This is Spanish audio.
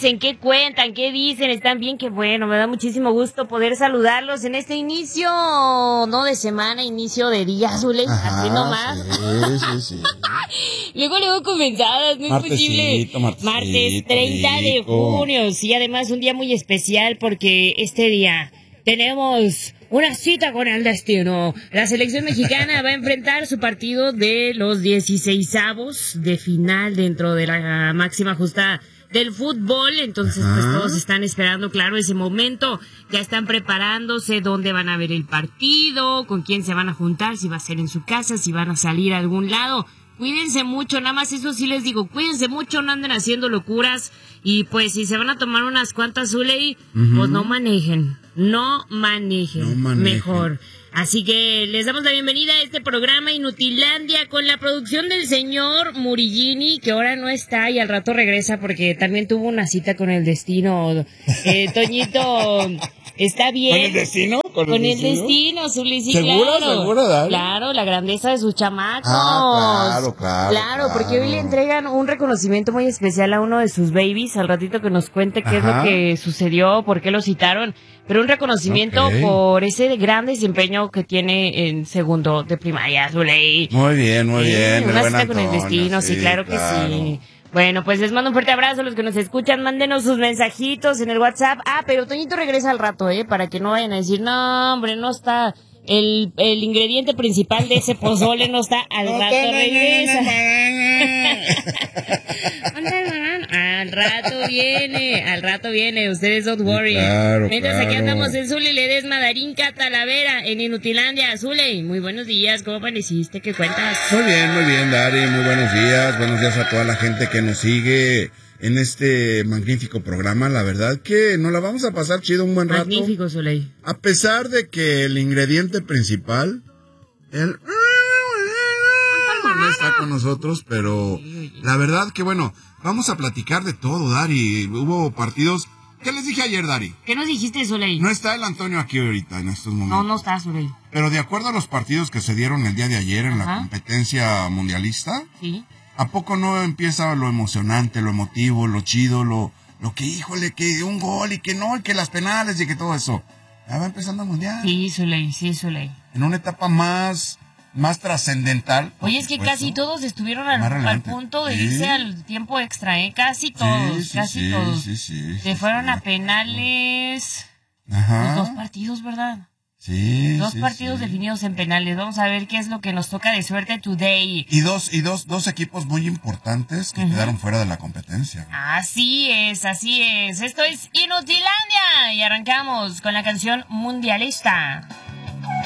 dicen? ¿Qué cuentan? ¿Qué dicen? ¿Están bien? Qué bueno, me da muchísimo gusto poder saludarlos en este inicio, no de semana, inicio de día, Zuley, así nomás. Sí. Luego comenzadas, no es posible. Martes 30 de junio, sí, además un día muy especial porque este día tenemos una cita con el destino. La selección mexicana va a enfrentar su partido de los 16avos de final dentro de la máxima justa del fútbol. Entonces, pues todos están esperando, claro, ese momento. Ya están preparándose dónde van a ver el partido, con quién se van a juntar, si va a ser en su casa, si van a salir a algún lado. Cuídense mucho, nada más eso sí les digo, cuídense mucho, no anden haciendo locuras. Y pues si se van a tomar unas cuantas, Zuley, pues no manejen, mejor. Así que les damos la bienvenida a este programa Inutilandia con la producción del señor Murillini, que ahora no está y al rato regresa porque también tuvo una cita con el destino. Toñito, ¿está bien? ¿Con el destino? Con el destino, Zuley, sí, ¿Segura, claro. segura, Dale? Claro, la grandeza de sus chamacos. Claro, porque hoy le entregan un reconocimiento muy especial a uno de sus babies, al ratito que nos cuente qué es lo que sucedió, por qué lo citaron, pero un reconocimiento por ese gran desempeño que tiene en segundo de primaria, Zuley. Muy bien. Una cita con el destino, sí, claro que sí. Bueno, pues les mando un fuerte abrazo a los que nos escuchan. Mándenos sus mensajitos en el WhatsApp. Pero Toñito regresa al rato, para que no vayan a decir, no, hombre, no está. El ingrediente principal de ese pozole no está. Al rato regresa. Al rato viene. Ustedes don't worry. Claro, Mientras aquí andamos en Zuley Ledesma, Darinka Talavera, en Inutilandia. Zuley, muy buenos días. ¿Cómo amaneciste? ¿Qué cuentas? Muy bien, Dari. Muy buenos días. Buenos días a toda la gente que nos sigue en este magnífico programa. La verdad que nos la vamos a pasar chido un buen rato. Magnífico, Zuley. A pesar de que el ingrediente principal, no está con nosotros, pero la verdad que bueno, vamos a platicar de todo, Dari. Hubo partidos. ¿Qué les dije ayer, Dari? ¿Qué nos dijiste, Zuley? No está el Antonio aquí ahorita en estos momentos. No está, Zuley. Pero de acuerdo a los partidos que se dieron el día de ayer en la competencia mundialista, sí. ¿A poco no empieza lo emocionante, lo emotivo, lo chido, lo que, híjole, que un gol y que no, y que las penales y que todo eso? Ya va empezando el mundial. Sí, Zuley. En una etapa más trascendental. Oye, es que casi todos estuvieron al punto de irse al tiempo extra, Casi todos, todos. Se fueron a penales. Los dos partidos, ¿verdad? Sí. Dos partidos definidos en penales. Vamos a ver qué es lo que nos toca de suerte today. Y dos equipos muy importantes que quedaron fuera de la competencia. Así es. Esto es Inutilandia y arrancamos con la canción mundialista.